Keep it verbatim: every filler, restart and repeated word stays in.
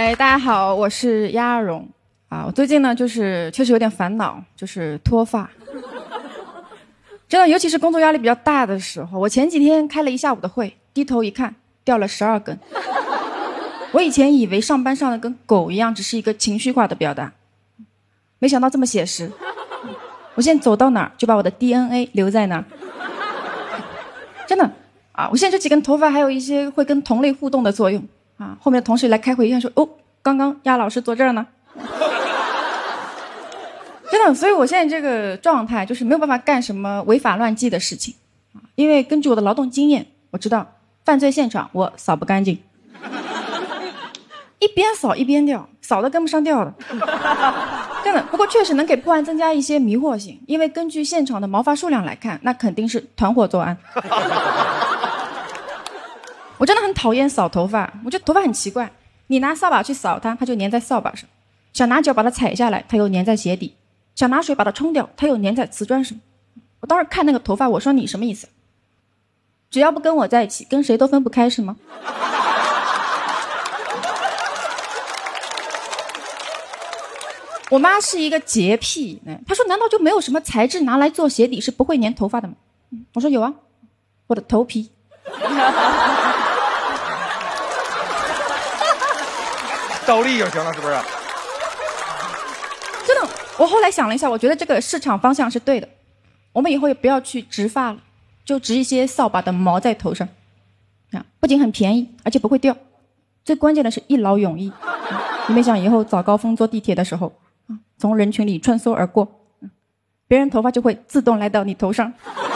哎，大家好，我是鸭蓉啊。我最近呢，就是确实有点烦恼，就是脱发。真的，尤其是工作压力比较大的时候，我前几天开了一下午的会，低头一看，掉了十二根。我以前以为上班上的跟狗一样，只是一个情绪化的表达，没想到这么写实。我现在走到哪儿，就把我的 D N A 留在哪儿。真的啊，我现在这几根头发还有一些会跟同类互动的作用啊。后面的同事来开会一看说，哦，刚刚鸭老师坐这儿呢。真的，所以我现在这个状态就是没有办法干什么违法乱纪的事情啊，因为根据我的劳动经验，我知道犯罪现场我扫不干净，一边扫一边掉，扫的跟不上调的。真的，不过确实能给破案增加一些迷惑性，因为根据现场的毛发数量来看，那肯定是团伙作案。我真的很讨厌扫头发，我觉得头发很奇怪，你拿扫把去扫它，它就粘在扫把上；想拿脚把它踩下来，它又粘在鞋底；想拿水把它冲掉，它又粘在瓷砖上。我当时看那个头发，我说你什么意思？只要不跟我在一起，跟谁都分不开是吗？我妈是一个洁癖，她说难道就没有什么材质拿来做鞋底是不会粘头发的吗？我说有啊，我的头皮。 倒立就行了，是不是？ 真的，我后来想了一下，我觉得这个市场方向是对的。我们以后也不要去植发了，就植一些扫把的毛在头上，啊，不仅很便宜，而且不会掉，最关键的是一劳永逸。你们想以后早高峰坐地铁的时候，从人群里穿梭而过，别人头发就会自动来到你头上。